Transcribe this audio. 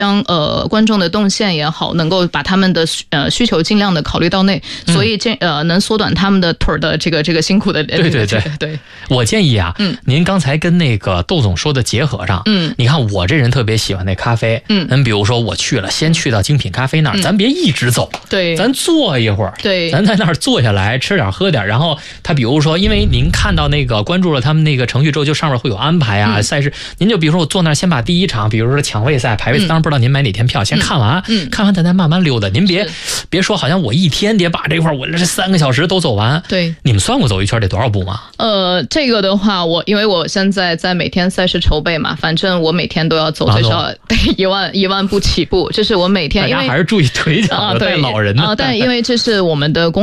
让观众的动线也好，能够把他们的需求尽量的考虑到内，所以能缩短他们的腿的这个辛苦的。对， 我建议啊，您刚才跟那个窦总说的结合上，你看我这人特别喜欢那咖啡，比如说我先去到精品咖啡那儿，咱别一直走， 对， 咱坐一会儿， 对， 咱在那儿坐下来吃点喝点，然后他比如说，因为您看到那个关注了他们那个程序之后，就上面会有安排啊，赛事，您就比如说我坐那儿先把第一场，比如说抢位赛、排位赛，当然不知道您买哪天票，先看完，看完咱再慢慢溜达，您别说好像我一天得把这块我这3个小时都走完。 对， 你们算过走一圈得多少步吗？ 这个的话，因为我现在在每天赛事筹备嘛，反正我每天都要走最少得1万步起步，这是我每天， 大家还是注意腿脚的，带老人的。 但因为这是我们的